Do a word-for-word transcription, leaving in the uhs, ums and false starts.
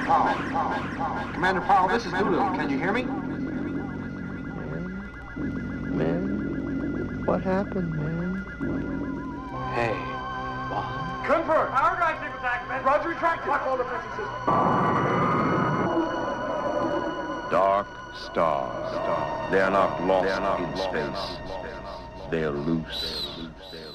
Powell. Commander Powell, this is Doolittle. Can you hear me? Man? Man? What happened, man? Hey, Bond. Confirm. Power drive signals activated. Roger, retracted. Lock all defensive systems. Dark stars. They are not lost in space. They are loose.